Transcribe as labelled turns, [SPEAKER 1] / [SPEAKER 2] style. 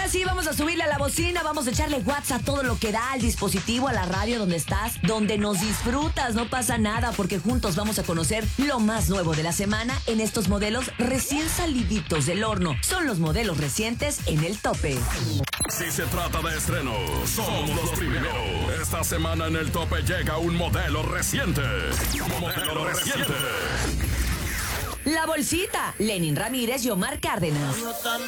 [SPEAKER 1] Ahora sí, vamos a subirle a la bocina, vamos a echarle WhatsApp a todo lo que da, al dispositivo, a la radio donde estás, donde nos disfrutas, no pasa nada, porque juntos vamos a conocer lo más nuevo de la semana en estos modelos recién saliditos del horno. Son los modelos recientes en el tope.
[SPEAKER 2] Si se trata de estrenos, somos los primeros. Esta semana en el tope llega un modelo reciente. Modelo reciente.
[SPEAKER 1] La bolsita, Lenin Ramírez y Omar Cárdenas.